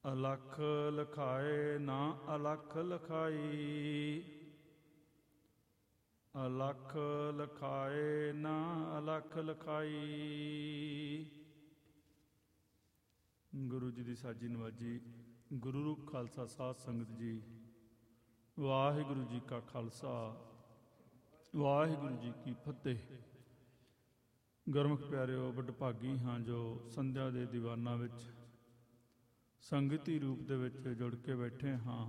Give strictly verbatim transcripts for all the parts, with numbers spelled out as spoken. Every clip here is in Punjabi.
ਅਲਖ ਲਖਾਏ ਨਾ ਅਲਖ ਲਖਾਈ, ਅਲਖ ਲਖਾਏ ਨਾ ਅਲਖ ਲਖਾਈ। ਗੁਰੂ ਜੀ ਦੀ ਸਾਜੀ ਨਵਾਜੀ। ਗੁਰੂ ਰੂਪ ਖਾਲਸਾ ਸਾਧ ਸੰਗਤ ਜੀ, ਵਾਹਿਗੁਰੂ ਜੀ ਕਾ ਖਾਲਸਾ, ਵਾਹਿਗੁਰੂ ਜੀ ਕੀ ਫਤਿਹ। ਗੁਰਮੁਖ ਪਿਆਰਿਓ, ਵਡਭਾਗੀ ਹਾਂ ਜੋ ਸੰਧਿਆ ਦੇ ਦੀਵਾਨਾਂ ਵਿੱਚ ਸੰਗਤੀ ਰੂਪ ਦੇ ਵਿੱਚ ਜੁੜ ਕੇ ਬੈਠੇ ਹਾਂ।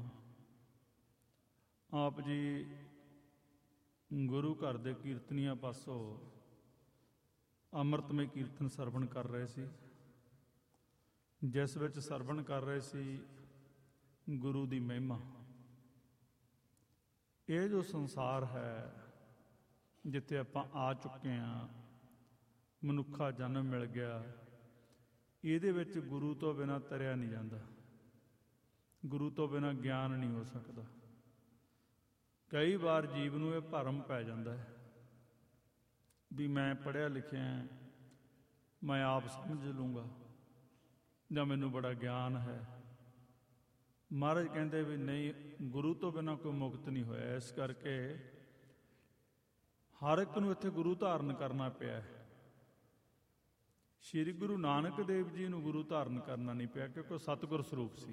ਆਪ ਜੀ ਗੁਰੂ ਘਰ ਦੇ ਕੀਰਤਨੀਆਂ ਪਾਸੋਂ ਅੰਮ੍ਰਿਤਮਈ ਕੀਰਤਨ ਸਰਵਣ ਕਰ ਰਹੇ ਸੀ, ਜਿਸ ਵਿੱਚ ਸਰਵਣ ਕਰ ਰਹੇ ਸੀ ਗੁਰੂ ਦੀ ਮਹਿਮਾ। ਇਹ ਜੋ ਸੰਸਾਰ ਹੈ ਜਿੱਥੇ ਆਪਾਂ ਆ ਚੁੱਕੇ ਹਾਂ, ਮਨੁੱਖਾ ਜਨਮ ਮਿਲ ਗਿਆ, ਇਹਦੇ ਵਿੱਚ ਗੁਰੂ ਤੋਂ ਬਿਨਾਂ ਤਰਿਆ ਨਹੀਂ ਜਾਂਦਾ। ਗੁਰੂ ਤੋਂ ਬਿਨਾਂ ਗਿਆਨ ਨਹੀਂ ਹੋ ਸਕਦਾ। ਕਈ ਵਾਰ ਜੀਵ ਨੂੰ ਇਹ ਭਰਮ ਪੈ ਜਾਂਦਾ ਹੈ ਵੀ ਮੈਂ ਪੜ੍ਹਿਆ ਲਿਖਿਆ, ਮੈਂ ਆਪ ਸਮਝ ਲੂੰਗਾ, ਜਾਂ ਮੈਨੂੰ ਬੜਾ ਗਿਆਨ ਹੈ। ਮਹਾਰਾਜ ਕਹਿੰਦੇ ਵੀ ਨਹੀਂ, ਗੁਰੂ ਤੋਂ ਬਿਨਾਂ ਕੋਈ ਮੁਕਤ ਨਹੀਂ ਹੋਇਆ। ਇਸ ਕਰਕੇ ਹਰ ਇੱਕ ਨੂੰ ਇੱਥੇ ਗੁਰੂ ਧਾਰਨ ਕਰਨਾ ਪਿਆ ਹੈ। ਸ਼੍ਰੀ ਗੁਰੂ ਨਾਨਕ ਦੇਵ ਜੀ ਨੂੰ ਗੁਰੂ ਧਾਰਨ ਕਰਨਾ ਨਹੀਂ ਪਿਆ, ਕਿਉਂਕਿ ਉਹ ਸਤਿਗੁਰ ਸਰੂਪ ਸੀ।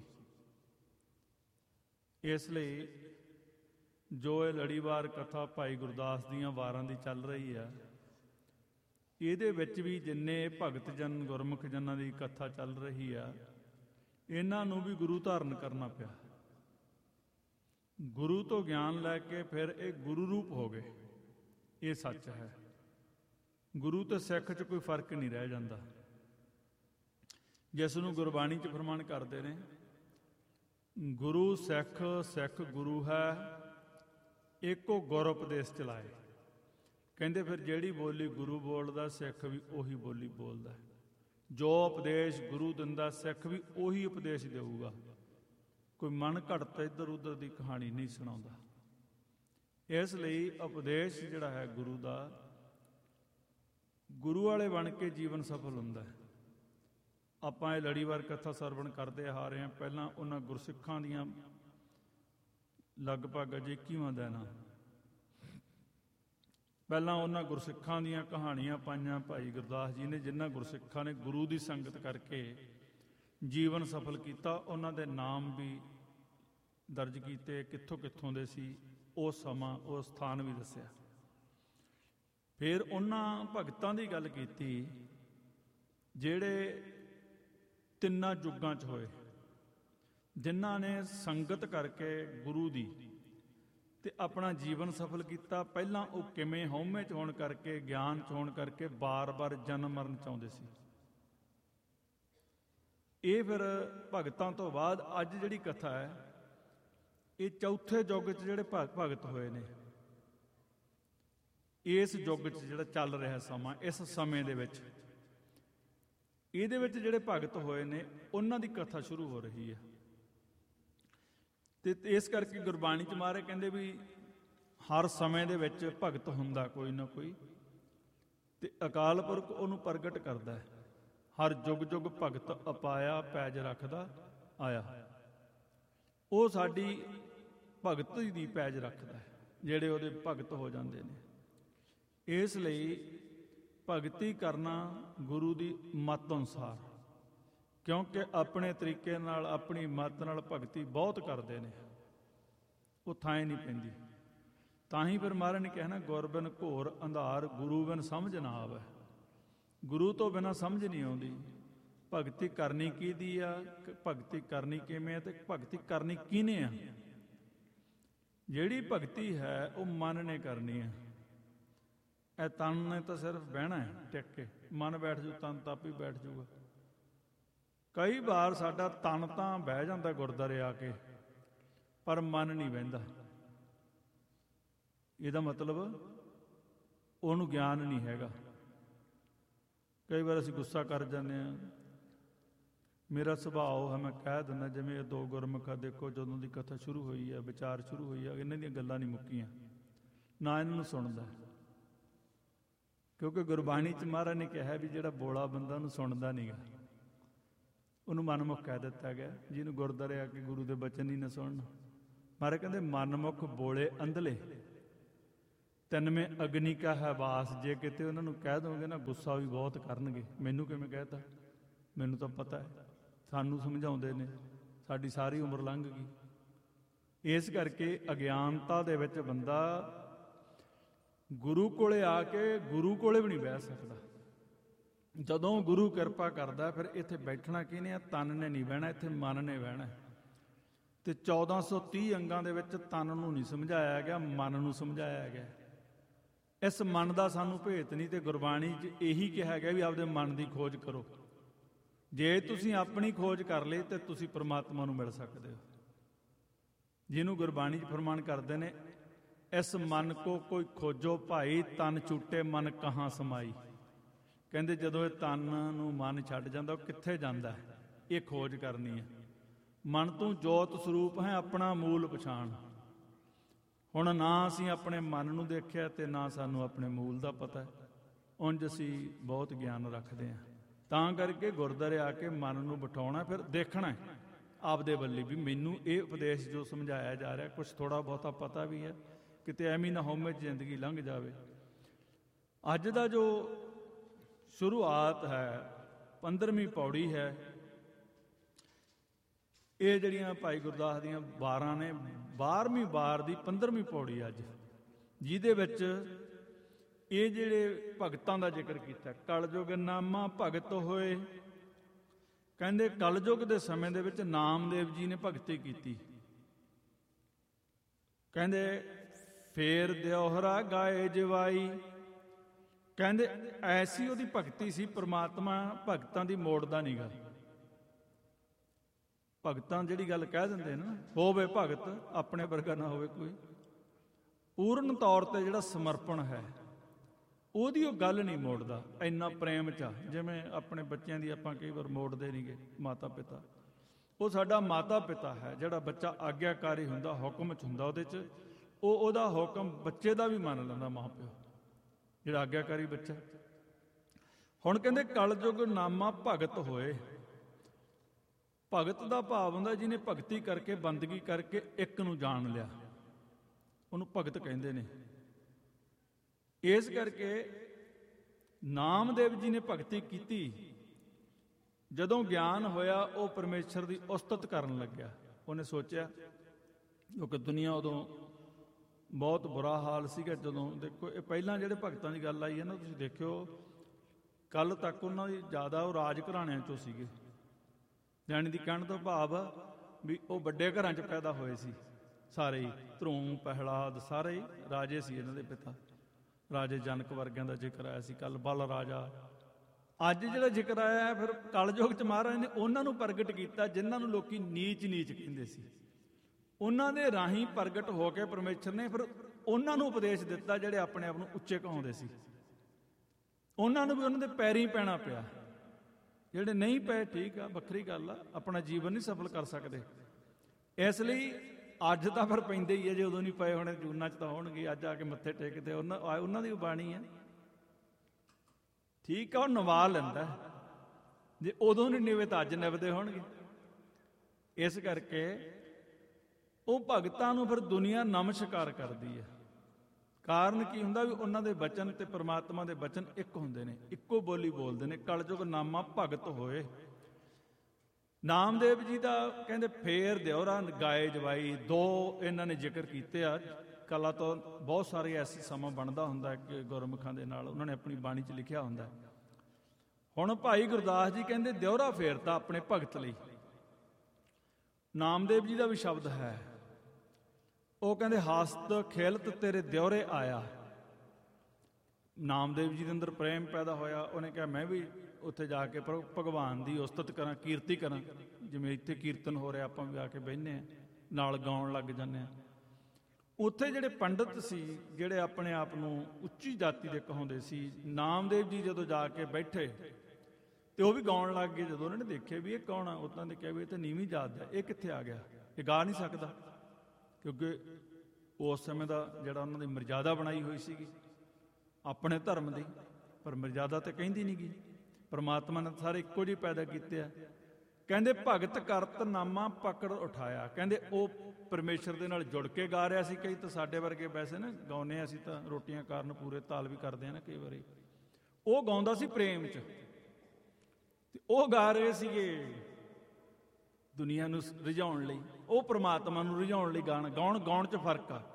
ਇਸ ਲਈ ਜੋ ਇਹ ਲੜੀਵਾਰ ਕਥਾ ਭਾਈ ਗੁਰਦਾਸ ਦੀਆਂ ਵਾਰਾਂ ਦੀ ਚੱਲ ਰਹੀ ਆ, ਇਹਦੇ ਵਿੱਚ ਵੀ ਜਿੰਨੇ ਭਗਤ ਜਨ ਗੁਰਮੁਖ ਜਨਾਂ ਦੀ ਕਥਾ ਚੱਲ ਰਹੀ ਆ, ਇਹਨਾਂ ਨੂੰ ਵੀ ਗੁਰੂ ਧਾਰਨ ਕਰਨਾ ਪਿਆ। ਗੁਰੂ ਤੋਂ ਗਿਆਨ ਲੈ ਕੇ ਫਿਰ ਇਹ ਗੁਰੂ ਰੂਪ ਹੋ ਗਏ। ਇਹ ਸੱਚ ਹੈ। ਗੁਰੂ ਤੇ ਸਿੱਖ 'ਚ ਕੋਈ ਫਰਕ ਨਹੀਂ ਰਹਿ ਜਾਂਦਾ। ਜਿਸ ਨੂੰ ਗੁਰਬਾਣੀ 'ਚ ਫਰਮਾਨ ਕਰਦੇ ਨੇ, ਗੁਰੂ ਸਿੱਖ, ਸਿੱਖ ਗੁਰੂ ਹੈ, ਇੱਕੋ ਗੁਰ ਉਪਦੇਸ਼ ਚਲਾਏ। ਕਹਿੰਦੇ ਫਿਰ ਜਿਹੜੀ ਬੋਲੀ ਗੁਰੂ ਬੋਲਦਾ, ਸਿੱਖ ਵੀ ਉਹੀ ਬੋਲੀ ਬੋਲਦਾ। ਜੋ ਉਪਦੇਸ਼ ਗੁਰੂ ਦਿੰਦਾ, ਸਿੱਖ ਵੀ ਉਹੀ ਉਪਦੇਸ਼ ਦੇਊਗਾ। ਕੋਈ ਮਨ ਘੜਤ ਇੱਧਰ ਉੱਧਰ ਦੀ ਕਹਾਣੀ ਨਹੀਂ ਸੁਣਾਉਂਦਾ। ਇਸ ਲਈ ਉਪਦੇਸ਼ ਜਿਹੜਾ ਹੈ ਗੁਰੂ ਦਾ, ਗੁਰੂ ਵਾਲੇ ਬਣ ਕੇ ਜੀਵਨ ਸਫਲ ਹੁੰਦਾ ਹੈ। ਆਪਾਂ ਇਹ ਲੜੀਵਾਰ ਕਥਾ ਸਰਵਣ ਕਰਦੇ ਆ ਰਹੇ ਹਾਂ। ਪਹਿਲਾਂ ਉਹਨਾਂ ਗੁਰਸਿੱਖਾਂ ਦੀਆਂ ਲਗਭਗ ਅਜੇ ਇੱਕੀਵਾਂ ਦਿਨ ਆ, ਪਹਿਲਾਂ ਉਹਨਾਂ ਗੁਰਸਿੱਖਾਂ ਦੀਆਂ ਕਹਾਣੀਆਂ ਪਾਈਆਂ ਭਾਈ ਗੁਰਦਾਸ ਜੀ ਨੇ, ਜਿਨ੍ਹਾਂ ਗੁਰਸਿੱਖਾਂ ਨੇ ਗੁਰੂ ਦੀ ਸੰਗਤ ਕਰਕੇ ਜੀਵਨ ਸਫਲ ਕੀਤਾ। ਉਹਨਾਂ ਦੇ ਨਾਮ ਵੀ ਦਰਜ ਕੀਤੇ, ਕਿੱਥੋਂ ਕਿੱਥੋਂ ਦੇ ਸੀ, ਉਹ ਸਮਾਂ, ਉਹ ਸਥਾਨ ਵੀ ਦੱਸਿਆ। ਫਿਰ ਉਹਨਾਂ ਭਗਤਾਂ ਦੀ ਗੱਲ ਕੀਤੀ ਜਿਹੜੇ ਤਿੰਨਾਂ ਯੁੱਗਾਂ 'ਚ ਹੋਏ, ਜਿਨ੍ਹਾਂ ਨੇ ਸੰਗਤ ਕਰਕੇ ਗੁਰੂ ਦੀ ਤੇ ਆਪਣਾ ਜੀਵਨ ਸਫਲ ਕੀਤਾ। ਪਹਿਲਾਂ ਉਹ ਕਿਵੇਂ ਹਉਮੈ 'ਚ ਹੋਣ ਕਰਕੇ, ਗਿਆਨ 'ਚ ਹੋਣ ਕਰਕੇ ਬਾਰ-ਬਾਰ ਜਨਮ ਮਰਨ ਚਾਹੁੰਦੇ ਸੀ। ਇਹ ਫਿਰ ਭਗਤਾਂ ਤੋਂ ਬਾਅਦ ਅੱਜ ਜਿਹੜੀ ਕਥਾ ਹੈ, ਇਹ ਚੌਥੇ ਯੁੱਗ 'ਚ ਜਿਹੜੇ ਭਗਤ ਹੋਏ ਨੇ, ਇਸ ਯੁੱਗ 'ਚ ਜਿਹੜਾ ਚੱਲ ਰਿਹਾ ਸਮਾਂ, ਇਸ ਸਮੇਂ ਦੇ ਵਿੱਚ, ਇਹਦੇ ਵਿੱਚ ਜਿਹੜੇ ਭਗਤ ਹੋਏ ਨੇ, ਉਹਨਾਂ ਦੀ ਕਥਾ ਸ਼ੁਰੂ ਹੋ ਰਹੀ ਹੈ। ਤੇ ਇਸ ਕਰਕੇ ਗੁਰਬਾਣੀ 'ਚ ਮਹਾਰਾਜ ਕਹਿੰਦੇ ਵੀ ਹਰ ਸਮੇਂ ਦੇ ਵਿੱਚ ਭਗਤ ਹੁੰਦਾ ਕੋਈ ਨਾ ਕੋਈ, ਤੇ ਅਕਾਲ ਪੁਰਖ ਉਹਨੂੰ ਪ੍ਰਗਟ ਕਰਦਾ ਹੈ। ਹਰ ਜੁਗ ਜੁਗ ਭਗਤ ਅਪਾਇਆ, ਪੈਜ ਰੱਖਦਾ ਆਇਆ। ਉਹ ਸਾਡੀ ਭਗਤੀ ਦੀ ਪੈਜ ਰੱਖਦਾ ਹੈ, ਜਿਹੜੇ ਉਹਦੇ ਭਗਤ ਹੋ ਜਾਂਦੇ ਨੇ। ਇਸ ਲਈ ਭਗਤੀ ਕਰਨਾ ਗੁਰੂ ਦੀ ਮੱਤ ਅਨੁਸਾਰ, ਕਿਉਂਕਿ ਆਪਣੇ ਤਰੀਕੇ ਨਾਲ, ਆਪਣੀ ਮੱਤ ਨਾਲ ਭਗਤੀ ਬਹੁਤ ਕਰਦੇ ਨੇ, ਉਹ ਥਾਂ ਨਹੀਂ ਪੈਂਦੀ। ਤਾਂ ਹੀ ਫਿਰ ਮਹਾਰਾਜ ਨੇ ਕਹਿਣਾ, ਗੁਰ ਬਿਨ ਘੋਰ ਅੰਧਾਰ, ਗੁਰੂ ਬਿਨ ਸਮਝ ਨਾ ਆਵੇ। ਗੁਰੂ ਤੋਂ ਬਿਨਾਂ ਸਮਝ ਨਹੀਂ ਆਉਂਦੀ। ਭਗਤੀ ਕਰਨੀ ਕਿਹਦੀ ਆ, ਭਗਤੀ ਕਰਨੀ ਕਿਵੇਂ ਆ, ਤੇ ਭਗਤੀ ਕਰਨੀ ਕਿਹਨੇ ਆ। ਜਿਹੜੀ ਭਗਤੀ ਹੈ ਉਹ ਮਨ ਨੇ ਕਰਨੀ ਹੈ। ਇਹ ਤਨ ਨੇ ਤਾਂ ਸਿਰਫ ਬਹਿਣਾ ਹੈ ਟਿਕ ਕੇ, ਮਨ ਬੈਠ ਜੂ, ਤਨ ਤਾਂ ਆਪੇ ਬੈਠ ਜੂਗਾ। ਕਈ ਵਾਰ ਸਾਡਾ ਤਨ ਤਾਂ ਬਹਿ ਜਾਂਦਾ ਗੁਰਦੁਆਰੇ ਆ ਕੇ, ਪਰ ਮਨ ਨਹੀਂ ਬਹਿੰਦਾ। ਇਹਦਾ ਮਤਲਬ ਉਹਨੂੰ ਗਿਆਨ ਨਹੀਂ ਹੈਗਾ। ਕਈ ਵਾਰ ਅਸੀਂ ਗੁੱਸਾ ਕਰ ਜਾਂਦੇ ਹਾਂ। ਮੇਰਾ ਸੁਭਾਅ ਹੈ, ਮੈਂ ਕਹਿ ਦਿੰਦਾ, ਜਿਵੇਂ ਇਹ ਦੋ ਗੁਰਮੁਖਾਂ, ਦੇਖੋ ਜਦੋਂ ਦੀ ਕਥਾ ਸ਼ੁਰੂ ਹੋਈ ਹੈ, ਵਿਚਾਰ ਸ਼ੁਰੂ ਹੋਈ ਹੈ, ਇਹਨਾਂ ਦੀਆਂ ਗੱਲਾਂ ਨਹੀਂ ਮੁੱਕੀਆਂ, ਨਾ ਇਹਨਾਂ ਨੂੰ ਸੁਣਦਾ। ਕਿਉਂਕਿ ਗੁਰਬਾਣੀ 'ਚ ਮਹਾਰਾਜ ਨੇ ਕਿਹਾ ਵੀ ਜਿਹੜਾ ਬੋਲਾ ਬੰਦਾ ਉਹਨੂੰ ਸੁਣਦਾ ਨਹੀਂ ਗਾ। ਉਹਨੂੰ ਮਨਮੁਖ ਕਹਿ ਦਿੱਤਾ ਗਿਆ, ਜਿਹਨੂੰ ਗੁਰਦੁਆਰੇ ਆ ਕੇ ਗੁਰੂ ਦੇ ਬਚਨ ਹੀ ਨਾ ਸੁਣਨ। ਮਹਾਰਾਜ ਕਹਿੰਦੇ ਮਨਮੁਖ ਬੋਲੇ ਅੰਧਲੇ ਤਨਮੇ ਅਗਨੀ ਕਾ ਹੈ ਵਾਸ। ਜੇ ਕਿਤੇ ਉਹਨਾਂ ਨੂੰ ਕਹਿ ਦੋਗੇ ਨਾ ਗੁੱਸਾ ਵੀ ਬਹੁਤ ਕਰਨਗੇ। ਮੈਨੂੰ ਕਿਵੇਂ ਕਹਿਤਾ, ਮੈਨੂੰ ਤਾਂ ਪਤਾ ਹੈ, ਸਾਨੂੰ ਸਮਝਾਉਂਦੇ ਨੇ, ਸਾਡੀ ਸਾਰੀ ਉਮਰ ਲੰਘ ਗਈ। ਇਸ ਕਰਕੇ ਅਗਿਆਨਤਾ ਦੇ ਵਿੱਚ ਬੰਦਾ ਗੁਰੂ ਕੋਲੇ ਆ ਕੇ ਗੁਰੂ ਕੋਲੇ ਵੀ ਨਹੀਂ ਬਹਿ ਸਕਦਾ। ਜਦੋਂ ਗੁਰੂ ਕਿਰਪਾ ਕਰਦਾ ਫਿਰ ਇੱਥੇ ਬੈਠਣਾ ਕਿਹਨੇ ਆ? ਤਨ ਨੇ ਨਹੀਂ ਬਹਿਣਾ, ਇੱਥੇ ਮਨ ਨੇ ਬਹਿਣਾ। ਤੇ ਚੌਦਾਂ ਸੌ ਤੀਹ ਅੰਗਾਂ ਦੇ ਵਿੱਚ ਤਨ ਨੂੰ ਨਹੀਂ ਸਮਝਾਇਆ ਗਿਆ, ਮਨ ਨੂੰ ਸਮਝਾਇਆ ਗਿਆ। ਇਸ ਮਨ ਦਾ ਸਾਨੂੰ ਭੇਤ ਨਹੀਂ। ਤੇ ਗੁਰਬਾਣੀ 'ਚ ਇਹੀ ਕਿਹਾ ਗਿਆ ਵੀ ਆਪਦੇ ਮਨ ਦੀ ਖੋਜ ਕਰੋ। ਜੇ ਤੁਸੀਂ ਆਪਣੀ ਖੋਜ ਕਰ ਲਈ ਤੇ ਤੁਸੀਂ ਪ੍ਰਮਾਤਮਾ ਨੂੰ ਮਿਲ ਸਕਦੇ ਹੋ। ਜਿਹਨੂੰ ਗੁਰਬਾਣੀ 'ਚ ਫਰਮਾਨ ਕਰਦੇ ਨੇ, ਇਸ ਮਨ ਕੋ ਕੋਈ ਖੋਜੋ ਭਾਈ, ਤਨ ਛੁੱਟੇ ਮਨ ਕਹਾਂ ਸਮਾਈ। ਕਹਿੰਦੇ ਜਦੋਂ ਇਹ ਤਨ ਨੂੰ ਮਨ ਛੱਡ ਜਾਂਦਾ, ਉਹ ਕਿੱਥੇ ਜਾਂਦਾ? ਇਹ ਖੋਜ ਕਰਨੀ ਹੈ। ਮਨ ਤੂੰ ਜੋਤ ਸਰੂਪ ਹੈ, ਆਪਣਾ ਮੂਲ ਪਛਾਣ। ਹੁਣ ਨਾ ਅਸੀਂ ਆਪਣੇ ਮਨ ਨੂੰ ਦੇਖਿਆ ਤੇ ਨਾ ਸਾਨੂੰ ਆਪਣੇ ਮੂਲ ਦਾ ਪਤਾ। ਉਂਝ ਅਸੀਂ ਬਹੁਤ ਗਿਆਨ ਰੱਖਦੇ ਹਾਂ। ਤਾਂ ਕਰਕੇ ਗੁਰਦੁਆਰੇ ਆ ਕੇ ਮਨ ਨੂੰ ਬਿਠਾਉਣਾ, ਫਿਰ ਦੇਖਣਾ ਆਪਦੇ ਵੱਲੀ ਵੀ ਮੈਨੂੰ ਇਹ ਉਪਦੇਸ਼ ਜੋ ਸਮਝਾਇਆ ਜਾ ਰਿਹਾ ਕੁਛ ਥੋੜ੍ਹਾ ਬਹੁਤਾ ਪਤਾ ਵੀ ਹੈ, ਕਿਤੇ ਐਵੇਂ ਨਾ ਹੋਵੇ ਜ਼ਿੰਦਗੀ ਲੰਘ ਜਾਵੇ। ਅੱਜ ਦਾ ਜੋ ਸ਼ੁਰੂਆਤ ਹੈ, ਪੰਦਰਵੀਂ ਪੌੜੀ ਹੈ। ਇਹ ਜਿਹੜੀਆਂ ਭਾਈ ਗੁਰਦਾਸ ਦੀਆਂ ਵਾਰਾਂ ਨੇ, ਬਾਰ੍ਹਵੀਂ ਵਾਰ ਦੀ ਪੰਦਰਵੀਂ ਪੌੜੀ ਅੱਜ, ਜਿਹਦੇ ਵਿੱਚ ਇਹ ਜਿਹੜੇ ਭਗਤਾਂ ਦਾ ਜ਼ਿਕਰ ਕੀਤਾ। ਕਲਯੁਗ ਨਾਮਾ ਭਗਤ ਹੋਏ। ਕਹਿੰਦੇ ਕਲਯੁਗ ਦੇ ਸਮੇਂ ਦੇ ਵਿੱਚ ਨਾਮਦੇਵ ਜੀ ਨੇ ਭਗਤੀ ਕੀਤੀ। ਕਹਿੰਦੇ ਫੇਰ ਦਿਓਹਰਾ ਗਾਏ ਜਵਾਈ। ਕਹਿੰਦੇ ਐਸੀ ਉਹਦੀ ਭਗਤੀ ਸੀ, ਪ੍ਰਮਾਤਮਾ ਭਗਤਾਂ ਦੀ ਮੋੜਦਾ ਨੀਗਾ। ਭਗਤਾਂ ਜਿਹੜੀ ਗੱਲ ਕਹਿ ਦਿੰਦੇ ਨਾ, ਹੋਵੇ ਭਗਤ ਆਪਣੇ ਵਰਗਾ ਨਾ ਹੋਵੇ ਕੋਈ। ਪੂਰਨ ਤੌਰ ਤੇ ਜਿਹੜਾ ਸਮਰਪਣ ਹੈ ਉਹਦੀ ਉਹ ਗੱਲ ਨਹੀਂ ਮੋੜਦਾ। ਇੰਨਾ ਪ੍ਰੇਮ 'ਚ ਆ, ਜਿਵੇਂ ਆਪਣੇ ਬੱਚਿਆਂ ਦੀ ਆਪਾਂ ਕਈ ਵਾਰ ਮੋੜਦੇ ਨਹੀਂਗੇ ਮਾਤਾ ਪਿਤਾ। ਉਹ ਸਾਡਾ ਮਾਤਾ ਪਿਤਾ ਹੈ। ਜਿਹੜਾ ਬੱਚਾ ਆਗਿਆਕਾਰੀ ਹੁੰਦਾ, ਹੁਕਮ 'ਚ ਹੁੰਦਾ, ਉਹਦੇ 'ਚ ਉਹ ਉਹਦਾ ਹੁਕਮ ਬੱਚੇ ਦਾ ਵੀ ਮੰਨ ਲੈਂਦਾ ਮਾਂ ਪਿਓ, ਜਿਹੜਾ ਆਗਿਆਕਾਰੀ ਬੱਚਾ। ਹੁਣ ਕਹਿੰਦੇ ਕਲਯੁਗ ਨਾਮਾ ਭਗਤ ਹੋਏ। ਭਗਤ ਦਾ ਭਾਵ ਹੁੰਦਾ ਜਿਹਨੇ ਭਗਤੀ ਕਰਕੇ, ਬੰਦਗੀ ਕਰਕੇ ਇੱਕ ਨੂੰ ਜਾਣ ਲਿਆ, ਉਹਨੂੰ ਭਗਤ ਕਹਿੰਦੇ ਨੇ। ਇਸ ਕਰਕੇ ਨਾਮਦੇਵ ਜੀ ਨੇ ਭਗਤੀ ਕੀਤੀ। ਜਦੋਂ ਗਿਆਨ ਹੋਇਆ, ਉਹ ਪਰਮੇਸ਼ਰ ਦੀ ਉਸਤਤ ਕਰਨ ਲੱਗਿਆ। ਉਹਨੇ ਸੋਚਿਆ, ਕਿਉਂਕਿ ਦੁਨੀਆ ਉਦੋਂ ਬਹੁਤ ਬੁਰਾ ਹਾਲ ਸੀਗਾ। ਜਦੋਂ ਦੇਖੋ ਇਹ ਪਹਿਲਾਂ ਜਿਹੜੇ ਭਗਤਾਂ ਦੀ ਗੱਲ ਆਈ ਹੈ ਨਾ, ਤੁਸੀਂ ਦੇਖਿਓ ਕੱਲ ਤੱਕ ਉਹਨਾਂ ਦੀ ਜ਼ਿਆਦਾ ਉਹ ਰਾਜ ਘਰਾਣਿਆਂ 'ਚੋਂ ਸੀਗੇ। ਜਾਣੀ ਦੀ ਕਹਿਣ ਤੋਂ ਭਾਵ ਵੀ ਉਹ ਵੱਡੇ ਘਰਾਂ 'ਚ ਪੈਦਾ ਹੋਏ ਸੀ ਸਾਰੇ ਹੀ। ਧਰੂਮ ਪ੍ਰਹਿਲਾਦ ਸਾਰੇ ਹੀ ਰਾਜੇ ਸੀ। ਇਹਨਾਂ ਦੇ ਪਿਤਾ ਰਾਜੇ ਜਨਕ ਵਰਗਿਆਂ ਦਾ ਜ਼ਿਕਰ ਆਇਆ ਸੀ ਕੱਲ, ਬਲ ਰਾਜਾ। ਅੱਜ ਜਿਹੜਾ ਜ਼ਿਕਰ ਆਇਆ ਫਿਰ ਕਲਯੁਗ 'ਚ ਮਹਾਰਾਜ ਨੇ ਉਹਨਾਂ ਨੂੰ ਪ੍ਰਗਟ ਕੀਤਾ ਜਿਨ੍ਹਾਂ ਨੂੰ ਲੋਕੀ ਨੀਚ ਨੀਚ ਕਹਿੰਦੇ ਸੀ। ਉਹਨਾਂ ਦੇ ਰਾਹੀਂ ਪ੍ਰਗਟ ਹੋ ਕੇ ਪਰਮੇਸ਼ਰ ਨੇ ਫਿਰ ਉਹਨਾਂ ਨੂੰ ਉਪਦੇਸ਼ ਦਿੱਤਾ ਜਿਹੜੇ ਆਪਣੇ ਆਪ ਨੂੰ ਉੱਚੇ ਕਹਾਉਂਦੇ ਸੀ। ਉਹਨਾਂ ਨੂੰ ਵੀ ਉਹਨਾਂ ਦੇ ਪੈਰੀਂ ਪੈਣਾ ਪਿਆ। ਜਿਹੜੇ ਨਹੀਂ ਪਏ ਠੀਕ ਆ, ਵੱਖਰੀ ਗੱਲ ਆ, ਆਪਣਾ ਜੀਵਨ ਨਹੀਂ ਸਫਲ ਕਰ ਸਕਦੇ। ਇਸ ਲਈ ਅੱਜ ਤਾਂ ਫਿਰ ਪੈਂਦੇ ਹੀ ਆ। ਜੇ ਉਦੋਂ ਨਹੀਂ ਪਏ ਹੋਣੇ ਜੂਨਾਂ 'ਚ ਤਾਂ ਹੋਣਗੇ। ਅੱਜ ਆ ਕੇ ਮੱਥੇ ਟੇਕਦੇ, ਉਹਨਾਂ ਉਹਨਾਂ ਦੀ ਬਾਣੀ ਆ ਠੀਕ ਆ, ਉਹ ਨਵਾ ਲੈਂਦਾ। ਜੇ ਉਦੋਂ ਨਹੀਂ ਨਿਵੇ ਤਾਂ ਅੱਜ ਨਿਭਦੇ ਹੋਣਗੇ। ਇਸ ਕਰਕੇ ਉਹ ਭਗਤਾਂ ਨੂੰ ਫਿਰ ਦੁਨੀਆ ਨਮਸਕਾਰ ਕਰਦੀ ਹੈ। ਕਾਰਨ ਕੀ ਹੁੰਦਾ ਵੀ ਉਹਨਾਂ ਦੇ ਬਚਨ ਤੇ ਪ੍ਰਮਾਤਮਾ ਦੇ ਬਚਨ ਇੱਕ ਹੁੰਦੇ ਨੇ, ਇੱਕੋ ਬੋਲੀ ਬੋਲਦੇ ਨੇ। ਕਲਯੁਗ ਨਾਮਾ ਭਗਤ ਹੋਏ। ਨਾਮਦੇਵ ਜੀ ਦਾ ਕਹਿੰਦੇ ਫੇਰ ਦਿਓਰਾ ਗਾਏ ਜਵਾਈ, ਦੋ ਇਹਨਾਂ ਨੇ ਜ਼ਿਕਰ ਕੀਤੇ ਆ। ਕਲਾ ਤੋਂ ਬਹੁਤ ਸਾਰੇ ਐਸੇ ਸਮਾਂ ਬਣਦਾ ਹੁੰਦਾ ਕਿ ਗੁਰਮੁਖਾਂ ਦੇ ਨਾਲ ਉਹਨਾਂ ਨੇ ਆਪਣੀ ਬਾਣੀ 'ਚ ਲਿਖਿਆ ਹੁੰਦਾ। ਹੁਣ ਭਾਈ ਗੁਰਦਾਸ ਜੀ ਕਹਿੰਦੇ ਦਿਓਰਾ ਫੇਰਤਾ ਆਪਣੇ ਭਗਤ ਲਈ। ਨਾਮਦੇਵ ਜੀ ਦਾ ਵੀ ਸ਼ਬਦ ਹੈ, ਉਹ ਕਹਿੰਦੇ ਹਸਤ ਖੇਲਤ ਤੇਰੇ ਦਿਓਰੇ ਆਇਆ। ਨਾਮਦੇਵ ਜੀ ਦੇ ਅੰਦਰ ਪ੍ਰੇਮ ਪੈਦਾ ਹੋਇਆ। ਉਹਨੇ ਕਿਹਾ ਮੈਂ ਵੀ ਉੱਥੇ ਜਾ ਕੇ ਭਗਵਾਨ ਦੀ ਉਸਤਤ ਕਰਾਂ, ਕੀਰਤੀ ਕਰਾਂ। ਜਿਵੇਂ ਇੱਥੇ ਕੀਰਤਨ ਹੋ ਰਿਹਾ, ਆਪਾਂ ਵੀ ਆ ਕੇ ਬਹਿੰਦੇ ਹਾਂ, ਨਾਲ ਗਾਉਣ ਲੱਗ ਜਾਂਦੇ ਹਾਂ। ਉੱਥੇ ਜਿਹੜੇ ਪੰਡਿਤ ਸੀ, ਜਿਹੜੇ ਆਪਣੇ ਆਪ ਨੂੰ ਉੱਚੀ ਜਾਤੀ ਦੇ ਕਹਾਉਂਦੇ ਸੀ, ਨਾਮਦੇਵ ਜੀ ਜਦੋਂ ਜਾ ਕੇ ਬੈਠੇ ਤੇ ਉਹ ਵੀ ਗਾਉਣ ਲੱਗ ਗਏ। ਜਦੋਂ ਉਹਨਾਂ ਨੇ ਦੇਖਿਆ ਵੀ ਇਹ ਕੌਣ ਆ, ਉਹਨਾਂ ਨੇ ਕਿਹਾ ਵੀ ਇਹ ਤਾਂ ਨੀਵੀਂ ਜਾਤ ਦਾ, ਇਹ ਕਿੱਥੇ ਆ ਗਿਆ, ਇਹ ਗਾ ਨਹੀਂ ਸਕਦਾ। ਕਿਉਂਕਿ ਉਸ ਸਮੇਂ ਦਾ ਜਿਹੜਾ ਉਹਨਾਂ ਦੀ ਮਰਜ਼ਾਦਾ ਬਣਾਈ ਹੋਈ ਸੀਗੀ ਆਪਣੇ ਧਰਮ ਦੀ, ਪਰ ਮਰਜ਼ਾਦਾ ਤਾਂ ਕਹਿੰਦੀ ਨਹੀਂ ਗੀ। ਪਰਮਾਤਮਾ ਨੇ ਸਾਰੇ ਇੱਕੋ ਜਿਹੇ ਪੈਦਾ ਕੀਤੇ ਆ। ਕਹਿੰਦੇ ਭਗਤ ਕਰਤ ਨਾਮਾ ਪਕੜ ਉਠਾਇਆ। ਕਹਿੰਦੇ ਉਹ ਪਰਮੇਸ਼ਰ ਦੇ ਨਾਲ ਜੁੜ ਕੇ ਗਾ ਰਿਹਾ ਸੀ। ਕਈ ਤਾਂ ਸਾਡੇ ਵਰਗੇ ਵੈਸੇ ਨਾ ਗਾਉਂਦੇ ਹਾਂ ਅਸੀਂ ਤਾਂ ਰੋਟੀਆਂ ਕਾਰਨ ਪੂਰੇ ਤਾਲ ਵੀ ਕਰਦੇ ਹਾਂ ਨਾ ਕਈ ਵਾਰੀ। ਉਹ ਗਾਉਂਦਾ ਸੀ ਪ੍ਰੇਮ 'ਚ, ਤੇ ਉਹ ਗਾ ਰਹੇ ਸੀਗੇ ਦੁਨੀਆ ਨੂੰ ਰਿਝਾਉਣ ਲਈ, ਉਹ ਪ੍ਰਮਾਤਮਾ ਨੂੰ ਰਿਝਾਉਣ ਲਈ ਗਾਣ ਗਾਉਣ ਗਾਉਣ 'ਚ ਫਰਕ ਆ,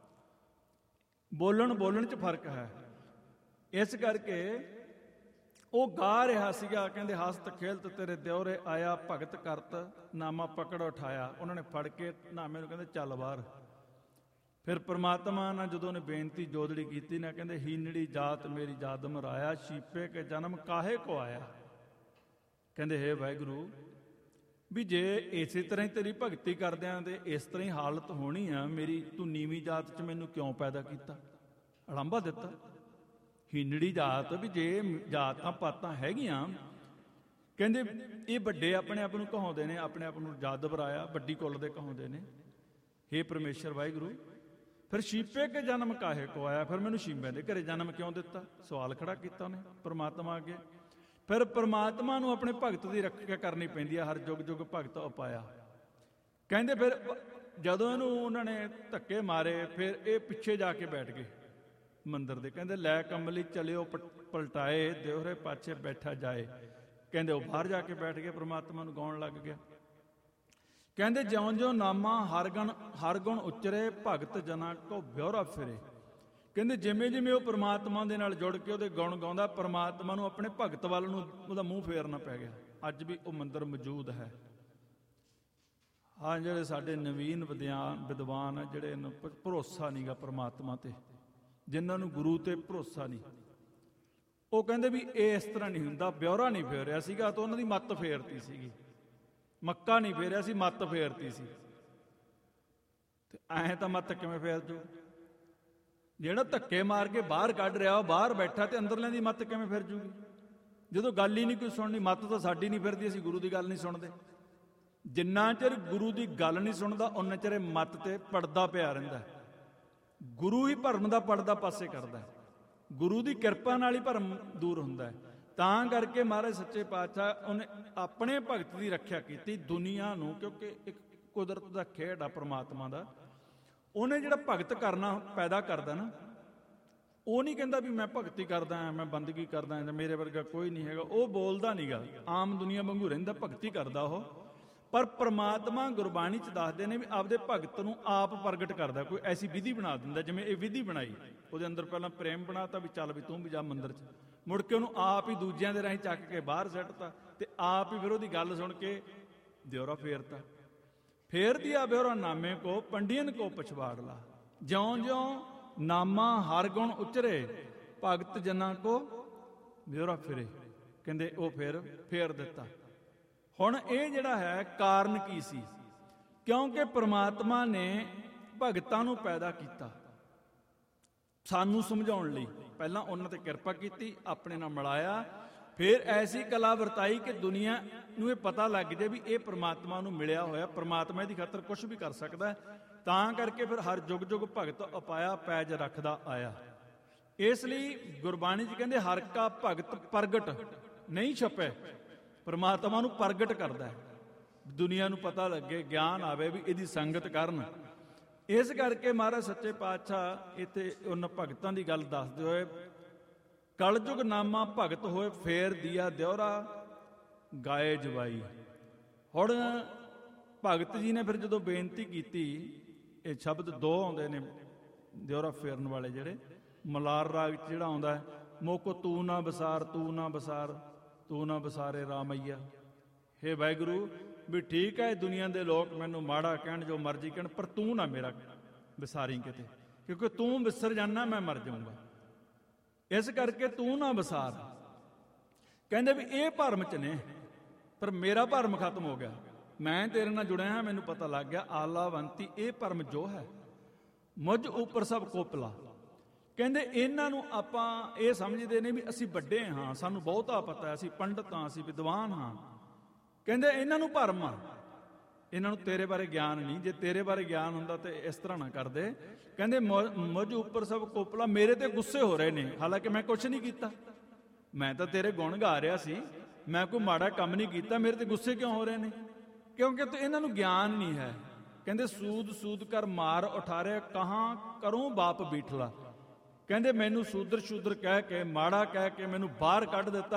ਬੋਲਣ ਬੋਲਣ 'ਚ ਫਰਕ ਹੈ। ਇਸ ਕਰਕੇ ਉਹ ਗਾ ਰਿਹਾ ਸੀਗਾ। ਕਹਿੰਦੇ ਹਸਤ ਖੇਲਤ ਤੇਰੇ ਦਿਉਰੇ ਆਇਆ, ਭਗਤ ਕਰਤ ਨਾਮਾ ਪਕੜ ਉਠਾਇਆ। ਉਹਨਾਂ ਨੇ ਫੜ ਕੇ ਨਾਮੇ ਨੂੰ ਕਹਿੰਦੇ ਚੱਲ ਬਾਹਰ। ਫਿਰ ਪ੍ਰਮਾਤਮਾ ਨਾਲ ਜਦੋਂ ਉਹਨੇ ਬੇਨਤੀ ਜੋਦੜੀ ਕੀਤੀ ਨਾ, ਕਹਿੰਦੇ ਹੀਨੜੀ ਜਾਤ ਮੇਰੀ ਜਾਤ ਮਰਾਇਆ, ਛੀਪੇ ਕੇ ਜਨਮ ਕਾਹੇ ਕੋ ਆਇਆ। ਕਹਿੰਦੇ ਹੇ ਵਾਹਿਗੁਰੂ, ਵੀ ਜੇ ਇਸੇ ਤਰ੍ਹਾਂ ਹੀ ਤੇਰੀ ਭਗਤੀ ਕਰਦਿਆਂ ਤੇ ਇਸ ਤਰ੍ਹਾਂ ਹੀ ਹਾਲਤ ਹੋਣੀ ਆ ਮੇਰੀ, ਤੂੰ ਨੀਵੀਂ ਜਾਤ 'ਚ ਮੈਨੂੰ ਕਿਉਂ ਪੈਦਾ ਕੀਤਾ, ਅਲੰਭਾ ਦਿੱਤਾ। ਹੀਨੜੀ ਜਾਤ, ਵੀ ਜੇ ਜਾਤਾਂ ਪਾਤਾਂ ਹੈਗੀਆਂ, ਕਹਿੰਦੇ ਇਹ ਵੱਡੇ ਆਪਣੇ ਆਪ ਨੂੰ ਕਹਾਉਂਦੇ ਨੇ, ਆਪਣੇ ਆਪ ਨੂੰ ਜਾਤ ਬਰਾਇਆ, ਵੱਡੀ ਕੁੱਲ ਦੇ ਕਹਾਉਂਦੇ ਨੇ। ਹੇ ਪਰਮੇਸ਼ਰ ਵਾਹਿਗੁਰੂ, ਫਿਰ ਛੀਪੇ ਕੇ ਜਨਮ ਕਾਹੇ ਕੋ ਆਇਆ, ਫਿਰ ਮੈਨੂੰ ਛੀਂਬਿਆਂ ਦੇ ਘਰੇ ਜਨਮ ਕਿਉਂ ਦਿੱਤਾ, ਸਵਾਲ ਖੜਾ ਕੀਤਾ ਉਹਨੇ ਪਰਮਾਤਮਾ ਅੱਗੇ। ਫਿਰ ਪਰਮਾਤਮਾ ਨੂੰ ਆਪਣੇ ਭਗਤ ਦੀ ਰੱਖਿਆ ਕਰਨੀ ਪੈਂਦੀ ਹੈ, ਹਰ ਯੁੱਗ ਯੁੱਗ ਭਗਤ ਉਪਾਇਆ। ਕਹਿੰਦੇ ਫਿਰ ਜਦੋਂ ਇਹਨੂੰ ਉਹਨਾਂ ਨੇ ਧੱਕੇ ਮਾਰੇ, ਫਿਰ ਇਹ ਪਿੱਛੇ ਜਾ ਕੇ ਬੈਠ ਗਏ ਮੰਦਿਰ ਦੇ। ਕਹਿੰਦੇ ਲੈ ਕਮਲੀ ਚਲਿਓ ਪਲਟਾਏ, ਦਿਉਰੇ ਪਾਛੇ ਬੈਠਾ ਜਾਏ। ਕਹਿੰਦੇ ਉਹ ਬਾਹਰ ਜਾ ਕੇ ਬੈਠ ਗਏ, ਪਰਮਾਤਮਾ ਨੂੰ ਗਾਉਣ ਲੱਗ ਗਿਆ। ਕਹਿੰਦੇ ਜਿਉਂ ਜਿਉਂ ਨਾਮਾ ਹਰ ਗਣ ਹਰ ਗੁਣ ਉਚਰੇ, ਭਗਤ ਜਨਾਂ ਕੋ ਬਿਉਰਾ ਫਿਰੇ। ਕਹਿੰਦੇ ਜਿਵੇਂ ਜਿਵੇਂ ਉਹ ਪਰਮਾਤਮਾ ਦੇ ਨਾਲ ਜੁੜ ਕੇ ਉਹਦੇ ਗੁਣ ਗਾਉਂਦਾ, ਪਰਮਾਤਮਾ ਨੂੰ ਆਪਣੇ ਭਗਤ ਵੱਲ ਨੂੰ ਉਹਦਾ ਮੂੰਹ ਫੇਰਨਾ ਪੈ ਗਿਆ। ਅੱਜ ਵੀ ਉਹ ਮੰਦਿਰ ਮੌਜੂਦ ਹੈ। ਹਾਂ, ਜਿਹੜੇ ਸਾਡੇ ਨਵੀਨ ਵਿਦਿਆਨ ਵਿਦਵਾਨ ਆ, ਜਿਹੜੇ ਇਹਨੂੰ ਭਰੋਸਾ ਨਹੀਂ ਗਾ ਪਰਮਾਤਮਾ ਤੇ, ਜਿਨ੍ਹਾਂ ਨੂੰ ਗੁਰੂ ਤੇ ਭਰੋਸਾ ਨਹੀਂ, ਉਹ ਕਹਿੰਦੇ ਵੀ ਇਹ ਇਸ ਤਰ੍ਹਾਂ ਨਹੀਂ ਹੁੰਦਾ। ਬਿਉਰਾ ਨਹੀਂ ਫੇਰਿਆ ਸੀਗਾ ਤਾਂ ਉਹਨਾਂ ਦੀ ਮੱਤ ਫੇਰਤੀ ਸੀਗੀ, ਮੱਕਾ ਨਹੀਂ ਫੇਰਿਆ ਸੀ, ਮੱਤ ਫੇਰਤੀ ਸੀ। ਤੇ ਐਂ ਤਾਂ ਮੱਤ ਕਿਵੇਂ ਫੇਰ ਜੂ? ਜਿਹੜਾ ਧੱਕੇ ਮਾਰ ਕੇ ਬਾਹਰ ਕੱਢ ਰਿਹਾ ਉਹ ਬਾਹਰ ਬੈਠਾ, ਤੇ ਅੰਦਰਲਿਆਂ ਦੀ ਮੱਤ ਕਿਵੇਂ ਫਿਰ ਜੂਗੀ? ਜਦੋਂ ਗੱਲ ਹੀ ਨਹੀਂ ਕੋਈ ਸੁਣਨੀ, ਮੱਤ ਤਾਂ ਸਾਡੀ ਨਹੀਂ ਫਿਰਦੀ, ਅਸੀਂ ਗੁਰੂ ਦੀ ਗੱਲ ਨਹੀਂ ਸੁਣਦੇ। ਜਿੰਨਾ ਚਿਰ ਗੁਰੂ ਦੀ ਗੱਲ ਨਹੀਂ ਸੁਣਦਾ ਉਨਾ ਚਿਰ ਮੱਤ ਤੇ ਪੜਦਾ ਪਿਆ ਰਹਿੰਦਾ। ਗੁਰੂ ਹੀ ਭਰਮ ਦਾ ਪੜਦਾ ਪਾਸੇ ਕਰਦਾ, ਗੁਰੂ ਦੀ ਕਿਰਪਾ ਨਾਲ ਹੀ ਭਰਮ ਦੂਰ ਹੁੰਦਾ ਹੈ। ਤਾਂ ਕਰਕੇ ਮਹਾਰਾਜ ਸੱਚੇ ਪਾਤਸ਼ਾਹ ਉਹਨੇ ਆਪਣੇ ਭਗਤ ਦੀ ਰੱਖਿਆ ਕੀਤੀ ਦੁਨੀਆ ਨੂੰ, ਕਿਉਂਕਿ ਇੱਕ ਕੁਦਰਤ ਦਾ ਖੇਡ ਆ ਪਰਮਾਤਮਾ ਦਾ। ਉਹਨੇ ਜਿਹੜਾ ਭਗਤ ਕਰਨਾ ਪੈਦਾ ਕਰਦਾ ਨਾ, ਉਹ ਨਹੀਂ ਕਹਿੰਦਾ ਵੀ ਮੈਂ ਭਗਤੀ ਕਰਦਾ ਹਾਂ, ਮੈਂ ਬੰਦਗੀ ਕਰਦਾ ਹਾਂ, ਮੇਰੇ ਵਰਗਾ ਕੋਈ ਨਹੀਂ ਹੈਗਾ। ਉਹ ਬੋਲਦਾ ਨਹੀਂ ਗਾ, ਆਮ ਦੁਨੀਆ ਵਾਂਗੂ ਰਹਿੰਦਾ, ਭਗਤੀ ਕਰਦਾ ਉਹ। ਪਰ ਪਰਮਾਤਮਾ ਗੁਰਬਾਣੀ 'ਚ ਦੱਸਦੇ ਨੇ ਵੀ ਆਪਦੇ ਭਗਤ ਨੂੰ ਆਪ ਪ੍ਰਗਟ ਕਰਦਾ। ਕੋਈ ਐਸੀ ਵਿਧੀ ਬਣਾ ਦਿੰਦਾ, ਜਿਵੇਂ ਇਹ ਵਿਧੀ ਬਣਾਈ, ਉਹਦੇ ਅੰਦਰ ਪਹਿਲਾਂ ਪ੍ਰੇਮ ਬਣਾਤਾ ਵੀ ਚੱਲ ਵੀ ਤੂੰ ਵੀ ਜਾ ਮੰਦਿਰ 'ਚ, ਮੁੜ ਕੇ ਉਹਨੂੰ ਆਪ ਹੀ ਦੂਜਿਆਂ ਦੇ ਰਾਹੀਂ ਚੱਕ ਕੇ ਬਾਹਰ ਸੁੱਟਤਾ, ਤੇ ਆਪ ਹੀ ਫਿਰ ਉਹਦੀ ਗੱਲ ਸੁਣ ਕੇ ਦਿਉਰਾ ਫੇਰਤਾ। ਫੇਰ ਦਿਆ ਬਿਉਰਾ ਨਾਮੇ ਕੋ ਪੰਡੀਅਨ ਕੋ ਪਛਵਾੜ ਲਾ, ਜਿਉਂ ਜਿਉਂ ਨਾਮਾ ਹਰ ਗੁਣ ਉਚਰੇ, ਭਗਤ ਜਨਾਂ ਕੋ ਬਿਉਰਾ ਫਿਰੇ। ਕਹਿੰਦੇ ਉਹ ਫਿਰ ਫੇਰ ਦਿੱਤਾ। ਹੁਣ ਇਹ ਜਿਹੜਾ ਹੈ ਕਾਰਨ ਕੀ ਸੀ? ਕਿਉਂਕਿ ਪ੍ਰਮਾਤਮਾ ਨੇ ਭਗਤਾਂ ਨੂੰ ਪੈਦਾ ਕੀਤਾ ਸਾਨੂੰ ਸਮਝਾਉਣ ਲਈ। ਪਹਿਲਾਂ ਉਹਨਾਂ ਤੇ ਕਿਰਪਾ ਕੀਤੀ, ਆਪਣੇ ਨਾਲ ਮਿਲਾਇਆ, ਫਿਰ ਐਸੀ ਕਲਾ ਵਰਤਾਈ ਕਿ ਦੁਨੀਆ ਨੂੰ ਇਹ ਪਤਾ ਲੱਗ ਜਾਏ ਵੀ ਇਹ ਪ੍ਰਮਾਤਮਾ ਨੂੰ ਮਿਲਿਆ ਹੋਇਆ, ਪ੍ਰਮਾਤਮਾ ਦੀ ਖਾਤਰ ਕੁਝ ਵੀ ਕਰ ਸਕਦਾ ਹੈ। ਤਾਂ ਕਰਕੇ ਫਿਰ ਹਰ ਯੁੱਗ ਯੁੱਗ ਭਗਤ ਉਪਾਇਆ, ਪੈਜ ਰੱਖਦਾ ਆਇਆ। ਇਸ ਲਈ ਗੁਰਬਾਣੀ 'ਚ ਕਹਿੰਦੇ ਹਰ ਕਾ ਭਗਤ ਪ੍ਰਗਟ ਨਹੀਂ ਛਪੈ, ਪ੍ਰਮਾਤਮਾ ਨੂੰ ਪ੍ਰਗਟ ਕਰਦਾ ਹੈ, ਦੁਨੀਆ ਨੂੰ ਪਤਾ ਲੱਗੇ, ਗਿਆਨ ਆਵੇ ਵੀ ਇਹਦੀ ਸੰਗਤ ਕਰਨ। ਇਸ ਕਰਕੇ ਮਹਾਰਾਜ ਸੱਚੇ ਪਾਤਸ਼ਾਹ ਇੱਥੇ ਉਹਨਾਂ ਭਗਤਾਂ ਦੀ ਗੱਲ ਦੱਸਦੇ ਹੋਏ, ਕਲਯੁਗ ਨਾਮਾ ਭਗਤ ਹੋਏ, ਫੇਰ ਦਿਆ ਦਿਉਰਾ ਗਾਏ ਜਵਾਈ। ਹੁਣ ਭਗਤ ਜੀ ਨੇ ਫਿਰ ਜਦੋਂ ਬੇਨਤੀ ਕੀਤੀ, ਇਹ ਸ਼ਬਦ ਦੋ ਆਉਂਦੇ ਨੇ ਦਿਉਰਾ ਫੇਰਨ ਵਾਲੇ, ਜਿਹੜੇ ਮਲਾਰ ਰਾਗ 'ਚ ਜਿਹੜਾ ਆਉਂਦਾ, ਮੋਕੋ ਤੂੰ ਨਾ ਬਸਾਰ, ਤੂੰ ਨਾ ਬਸਾਰ, ਤੂੰ ਨਾ ਬਸਾਰੇ ਰਾਮਈਆ। ਹੇ ਵਾਹਿਗੁਰੂ, ਵੀ ਠੀਕ ਹੈ ਦੁਨੀਆ ਦੇ ਲੋਕ ਮੈਨੂੰ ਮਾੜਾ ਕਹਿਣ, ਜੋ ਮਰਜ਼ੀ ਕਹਿਣ, ਪਰ ਤੂੰ ਨਾ ਮੇਰਾ ਵਿਸਾਰੀ ਕਿਤੇ, ਕਿਉਂਕਿ ਤੂੰ ਵਿਸਰ ਜਾਣਾ ਮੈਂ ਮਰ ਜਾਊਂਗਾ। ਇਸ ਕਰਕੇ ਤੂੰ ਨਾ ਵਿਸਾਰ। ਕਹਿੰਦੇ ਵੀ ਇਹ ਭਰਮ 'ਚ ਨੇ, ਪਰ ਮੇਰਾ ਭਰਮ ਖਤਮ ਹੋ ਗਿਆ, ਮੈਂ ਤੇਰੇ ਨਾਲ ਜੁੜਿਆ ਹਾਂ, ਮੈਨੂੰ ਪਤਾ ਲੱਗ ਗਿਆ ਆਲਾਵੰਤੀ ਇਹ ਭਰਮ ਜੋ ਹੈ ਮੁਝ ਉੱਪਰ ਸਭ ਕੋਪਲਾ। ਕਹਿੰਦੇ ਇਹਨਾਂ ਨੂੰ ਆਪਾਂ ਇਹ ਸਮਝਦੇ ਨੇ ਵੀ ਅਸੀਂ ਵੱਡੇ ਹਾਂ, ਸਾਨੂੰ ਬਹੁਤਾ ਪਤਾ ਹੈ, ਅਸੀਂ ਪੰਡਤ ਹਾਂ, ਅਸੀਂ ਵਿਦਵਾਨ ਹਾਂ। ਕਹਿੰਦੇ ਇਹਨਾਂ ਨੂੰ ਭਰਮ ਆ, ਇਹਨਾਂ ਨੂੰ ਤੇਰੇ ਬਾਰੇ ਗਿਆਨ ਨਹੀਂ। ਜੇ ਤੇਰੇ ਬਾਰੇ ਗਿਆਨ ਹੁੰਦਾ ਤੇ ਇਸ ਤਰ੍ਹਾਂ ਨਾ ਕਰਦੇ। ਕਹਿੰਦੇ ਮੁਝ ਉੱਪਰ ਸਭ ਕੋਪਲਾ, ਮੇਰੇ ਤੇ ਗੁੱਸੇ ਹੋ ਰਹੇ ਨੇ, ਹਾਲਾਂਕਿ ਮੈਂ ਕੁਛ ਨਹੀਂ ਕੀਤਾ, ਮੈਂ ਤਾਂ ਤੇਰੇ ਗੁਣ ਗਾ ਰਿਹਾ ਸੀ, ਮੈਂ ਕੋਈ ਮਾੜਾ ਕੰਮ ਨਹੀਂ ਕੀਤਾ, ਮੇਰੇ ਤੇ ਗੁੱਸੇ ਕਿਉਂ ਹੋ ਰਹੇ ਨੇ? ਕਿਉਂਕਿ ਤੇ ਇਹਨਾਂ ਨੂੰ ਗਿਆਨ ਨਹੀਂ ਹੈ। ਕਹਿੰਦੇ ਸੂਦ ਸੂਦ ਕਰ ਮਾਰ ਉਠਾਰਿਆ, ਕਹਾਂ ਕਰੂੰ ਬਾਪ ਬੀਠਲਾ। ਕਹਿੰਦੇ ਮੈਨੂੰ ਸੂਦਰ ਸ਼ੂਦਰ ਕਹਿ ਕੇ, ਮਾੜਾ ਕਹਿ ਕੇ ਮੈਨੂੰ ਬਾਹਰ ਕੱਢ ਦਿੱਤਾ।